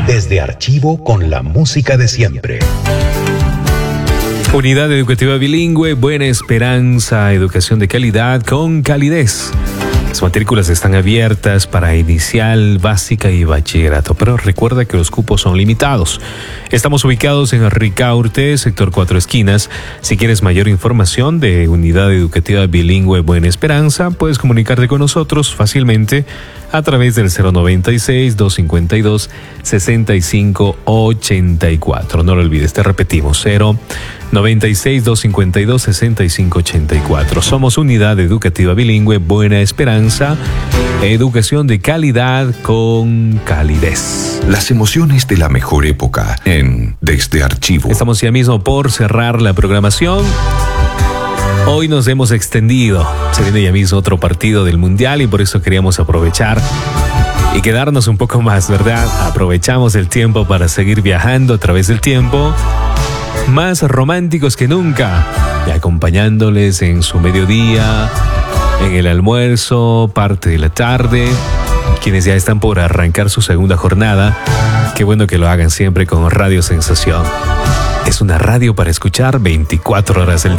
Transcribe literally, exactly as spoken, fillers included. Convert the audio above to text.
Desde Archivo con la música de siempre. Unidad Educativa Bilingüe, Buena Esperanza, educación de calidad con calidez. Las matrículas están abiertas para inicial, básica y bachillerato, pero recuerda que los cupos son limitados. Estamos ubicados en Ricaurte, sector Cuatro Esquinas. Si quieres mayor información de Unidad Educativa Bilingüe Buena Esperanza, puedes comunicarte con nosotros fácilmente a través del cero noventa y seis, doscientos cincuenta y dos, sesenta y cinco ochenta y cuatro. No lo olvides, te repetimos, cero noventa y seis, doscientos cincuenta y dos, sesenta y cinco ochenta y cuatro. Somos Unidad Educativa Bilingüe Buena Esperanza, educación de calidad con calidez. Las emociones de la mejor época en Desde Archivo. Estamos ya mismo por cerrar la programación. Hoy nos hemos extendido. Se viene ya mismo otro partido del Mundial y por eso queríamos aprovechar y quedarnos un poco más, ¿verdad? Aprovechamos el tiempo para seguir viajando a través del tiempo, más románticos que nunca, y acompañándoles en su mediodía, en el almuerzo, parte de la tarde, quienes ya están por arrancar su segunda jornada. Qué bueno que lo hagan siempre con Radio Sensación. Es una radio para escuchar veinticuatro horas al día.